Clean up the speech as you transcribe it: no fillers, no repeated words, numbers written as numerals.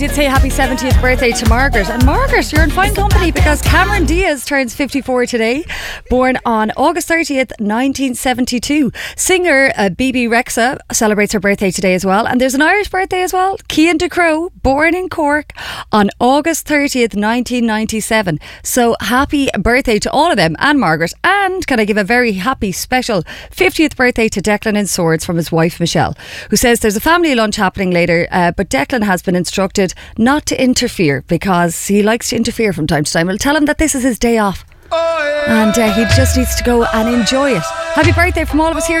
Did say happy 70th birthday to Margaret. And Margaret, you're in fine company because Cameron Diaz turns 54 today. Born on August 30th, 1972. Singer Bebe Rexha celebrates her birthday today as well. And there's an Irish birthday as well. Cian Ducrot, born in Cork on August 30th, 1997. So happy birthday to all of them and Margaret. And can I give a very happy special 50th birthday to Declan in Swords from his wife Michelle, who says there's a family lunch happening later, but Declan has been instructed not to interfere because he likes to interfere from time to time. We'll tell him that this is his day off and he just needs to go and enjoy it. Happy birthday from all of us here.